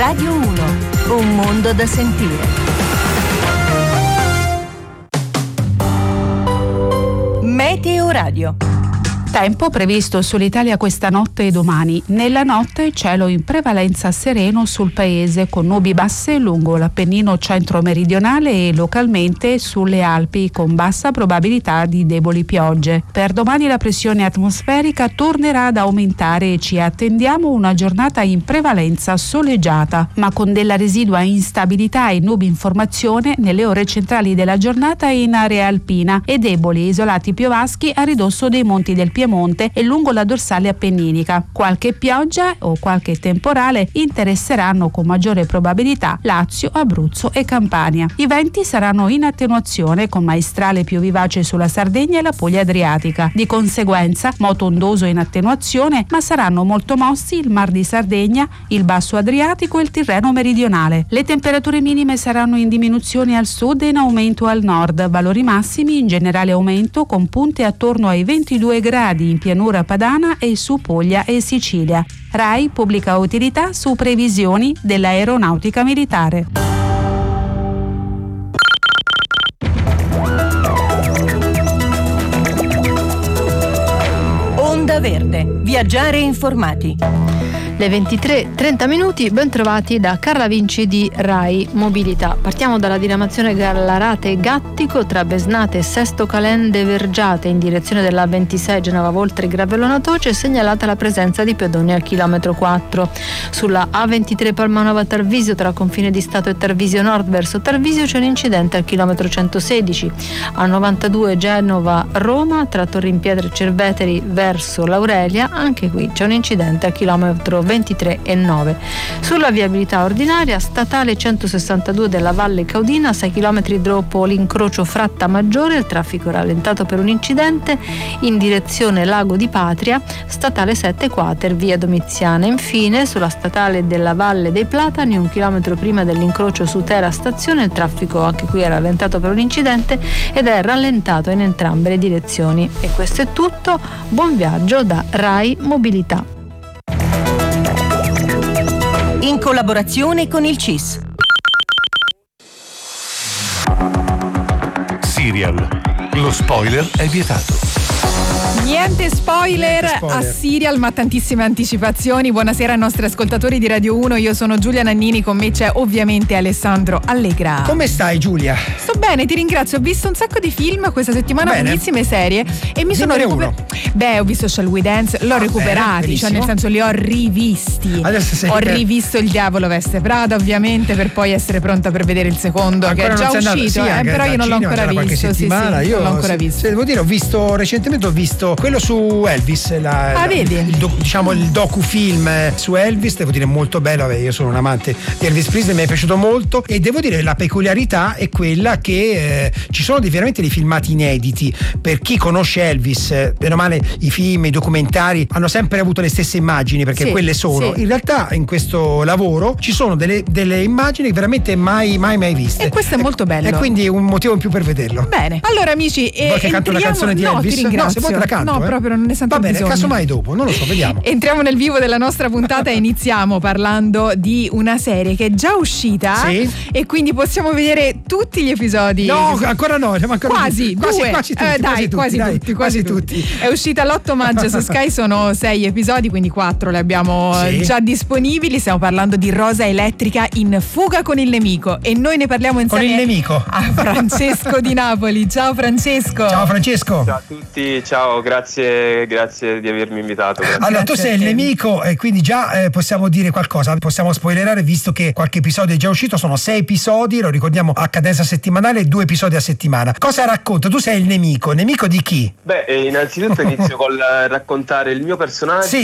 Radio 1, un mondo da sentire. Meteo Radio. Tempo previsto sull'Italia questa notte e domani. Nella notte cielo in prevalenza sereno sul paese, con nubi basse lungo l'Appennino centro-meridionale e localmente sulle Alpi, con bassa probabilità di deboli piogge. Per domani la pressione atmosferica tornerà ad aumentare e ci attendiamo una giornata in prevalenza soleggiata, ma con della residua instabilità e nubi in formazione nelle ore centrali della giornata in area alpina e deboli isolati piovaschi a ridosso dei monti del Piemonte e lungo la dorsale appenninica. Qualche pioggia o qualche temporale interesseranno con maggiore probabilità Lazio, Abruzzo e Campania. I venti saranno in attenuazione, con maestrale più vivace sulla Sardegna e la Puglia adriatica. Di conseguenza moto ondoso in attenuazione, ma saranno molto mossi il Mar di Sardegna, il Basso Adriatico e il Tirreno meridionale. Le temperature minime saranno in diminuzione al sud e in aumento al nord. Valori massimi in generale aumento, con punte attorno ai 22 gradi in pianura padana e su Puglia e Sicilia. RAI pubblica utilità su previsioni dell'aeronautica militare. Onda Verde. Viaggiare informati. Le 23:30, ben trovati da Carla Vinci di RAI Mobilità. Partiamo dalla diramazione Gallarate-Gattico tra Besnate e Sesto Calende Vergiate in direzione della 26 Genova Voltri Gravellona Toce, segnalata la presenza di pedoni al chilometro 4. Sulla A23 Palmanova Tarvisio tra confine di Stato e Tarvisio Nord verso Tarvisio c'è un incidente al chilometro 116. A92 Genova Roma tra Torrimpietre e Cerveteri verso L'Aurelia, anche qui c'è un incidente al chilometro 23 e 9. Sulla viabilità ordinaria statale 162 della Valle Caudina, 6 km dopo l'incrocio Fratta Maggiore, il traffico rallentato per un incidente in direzione Lago di Patria, statale 7 Quater via Domiziana. Infine sulla statale della Valle dei Platani, 1 chilometro prima dell'incrocio Sutera Stazione, il traffico anche qui è rallentato per un incidente ed è rallentato in entrambe le direzioni. E questo è tutto, buon viaggio da RAI Mobilità. In collaborazione con il CIS. Serial. Lo spoiler è vietato. Niente spoiler a Serial, ma tantissime anticipazioni. Buonasera ai nostri ascoltatori di Radio 1, io sono Giulia Nannini, con me c'è ovviamente Alessandro Allegra. Come stai, Giulia? Sto bene, ti ringrazio. Ho visto un sacco di film questa settimana, bellissime serie, e mi sono ho visto Shall We Dance, l'ho recuperati, bene, cioè nel senso li ho rivisti. Ho rivisto Il Diavolo Veste Prada, ovviamente, per poi essere pronta per vedere il secondo, ancora che è già uscito, però io non l'ho ancora visto. Io non l'ho ancora visto. Devo dire, recentemente ho visto quello su Elvis, vedi? Il docufilm su Elvis, devo dire molto bello. Io sono un amante di Elvis Presley, mi è piaciuto molto, e devo dire la peculiarità è quella che ci sono veramente dei filmati inediti. Per chi conosce Elvis, bene o male i film, i documentari hanno sempre avuto le stesse immagini, perché quelle sono. In realtà in questo lavoro ci sono delle immagini veramente mai viste, e questo è molto bello, e quindi un motivo in più per vederlo. Bene, allora amici, vuoi che canto una canzone di Elvis? Ti ringrazio. No, se vuoi te la canto. No, proprio non ne sento bisogno. Va bene, casomai dopo, non lo so, vediamo. Entriamo nel vivo della nostra puntata e iniziamo parlando di una serie che è già uscita, e quindi possiamo vedere tutti gli episodi. No, ancora no, quasi tutti. È uscita l'8 maggio su Sky, sono 6 episodi, quindi 4 li abbiamo già disponibili. Stiamo parlando di Rosa Elettrica in fuga con il nemico, e noi ne parliamo insieme con il nemico a Francesco di Napoli. Ciao Francesco. Ciao Francesco. Ciao a tutti, ciao, grazie di avermi invitato. Grazie. Allora, tu sei il nemico, e quindi già possiamo dire qualcosa, possiamo spoilerare, visto che qualche episodio è già uscito. Sono 6 episodi, lo ricordiamo, a cadenza settimanale, 2 episodi a settimana. Cosa racconta? Tu sei il nemico di chi? Beh, innanzitutto inizio col raccontare il mio personaggio.